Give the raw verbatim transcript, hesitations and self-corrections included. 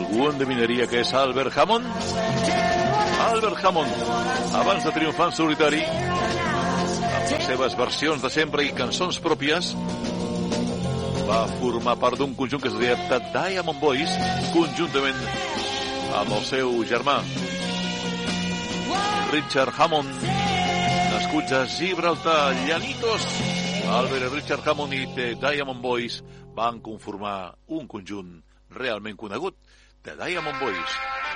Algú endevinaria que és Albert Hammond? Albert Hammond, abans de triomfar en solitari, amb les seves versions de sempre i cançons pròpies, va formar part d'un conjunt que es deia The Diamond Boys, conjuntament amb el seu germà Richard Hammond, nascuts a Gibraltar, llanitos. Albert i Richard Hammond i The Diamond Boys van conformar un conjunt realment conegut, The Diamond Boys.